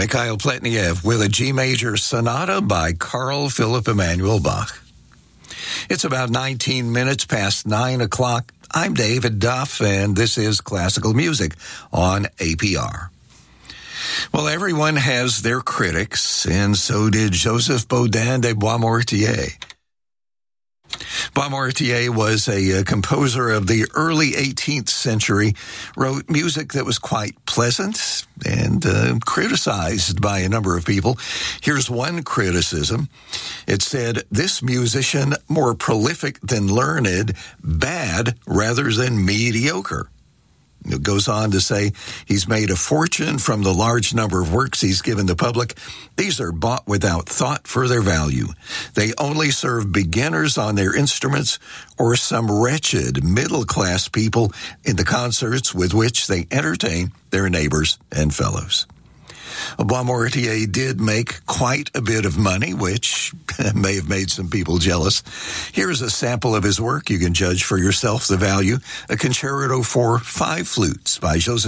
Mikhail Pletnev with a G major sonata by Carl Philipp Emanuel Bach. It's about 19 minutes past 9 o'clock. I'm David Duff, and this is Classical Music on APR. Well, everyone has their critics, and so did Joseph Bodin de Boismortier. Boismortier was a composer of the early 18th century, wrote music that was quite pleasant and criticized by a number of people. Here's one criticism. It said, "This musician, more prolific than learned, bad rather than mediocre." It goes on to say he's made a fortune from the large number of works he's given the public. These are bought without thought for their value. They only serve beginners on their instruments or some wretched middle-class people in the concerts with which they entertain their neighbors and fellows. Boismortier did make quite a bit of money, which may have made some people jealous. Here's a sample of his work. You can judge for yourself the value. A concerto for 5 flutes by Joseph